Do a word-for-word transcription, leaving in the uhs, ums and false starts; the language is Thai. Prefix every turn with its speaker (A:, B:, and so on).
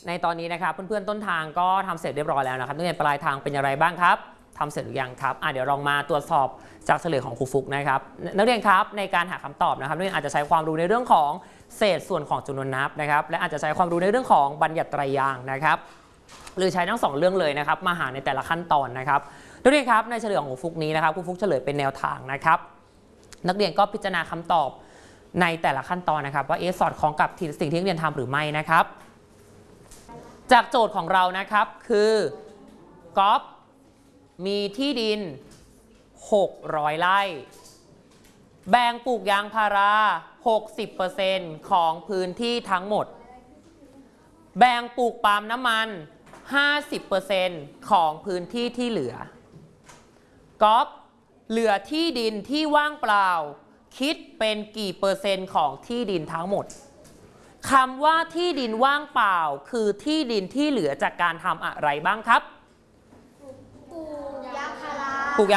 A: ในตอนนี้นะครับเพื่อนๆต้นทางก็ทำเสร็จเรียบร้อยแล้วนะครับนักเรียนปลายทางเป็นอย่างไรบ้างครับทำเสร็จหรือยังครับอ่ะเดี๋ยวลองมาตรวจสอบจากเฉลยของครูฟุกนะครับนักเรียนครับในการหาคำตอบนะครับนักเรียนอาจจะใช้ความรู้ในเรื่องของเศษส่วนของจำนวนนับนะครับและอาจจะใช้ความรู้ในเรื่องของบัญญัติไตรยางค์นะครับหรือใช้ทั้งสองเรื่องเลยนะครับมาหาในแต่ละขั้นตอนนะครับนักเรียนครับในเฉลยของครูฟุกนี้นะครับครูฟุกเฉลยเป็นแนวทางนะครับนักเรียนก็พิจารณาคำตอบในแต่ละขั้นตอนนะครับว่าเอสอดคล้องกับสิ่งที่นักเรียนทำหรือไม่นะครับจากโจทย์ของเรานะครับคือก๊อฟมีที่ดินหกร้อยไร่แบ่งปลูกยางพารา หกสิบเปอร์เซ็นต์ ของพื้นที่ทั้งหมดแบ่งปลูกปาล์มน้ำมัน ห้าสิบเปอร์เซ็นต์ ของพื้นที่ที่เหลือก๊อฟเหลือที่ดินที่ว่างเปล่าคิดเป็นกี่เปอร์เซ็นต์ของที่ดินทั้งหมดคำว่าที่ดินว่างเปล่าคือที่ดินที่เหลือจากการทำอะไรบ้างครับ